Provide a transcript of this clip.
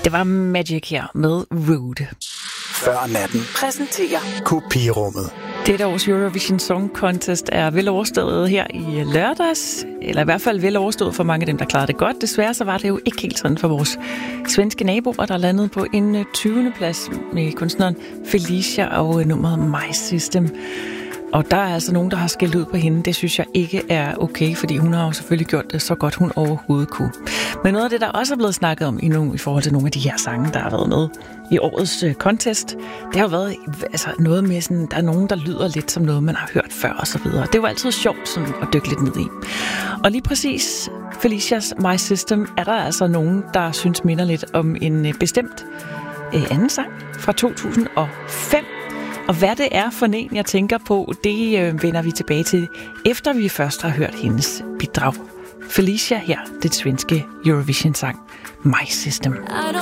Det var Magic her med Rude. Før natten Præsenterer Kopirummet. Dette års Eurovision Song Contest er vel overstået her i lørdags, eller i hvert fald vel overstået for mange af dem, der klarede det godt. Desværre så var det jo ikke helt sådan for vores svenske naboer, der landede på en 20. plads med kunstneren Felicia og nummeret My System. Og der er altså nogen, der har skældt ud på hende. Det synes jeg ikke er okay, fordi hun har jo selvfølgelig gjort det så godt, hun overhovedet kunne. Men noget af det, der også er blevet snakket om i forhold til nogle af de her sange, der har været med i årets contest, det har jo været noget med sådan, der er nogen, der lyder lidt som noget, man har hørt før og så videre. Det er jo altid sjovt sådan, at dykke lidt ned i. Og lige præcis Felicias My System er der altså nogen, der synes minder lidt om en bestemt anden sang fra 2005. Og hvad det er for en, jeg tænker på, det vender vi tilbage til, efter vi først har hørt hendes bidrag. Felicia her, det svenske Eurovision-sang My System.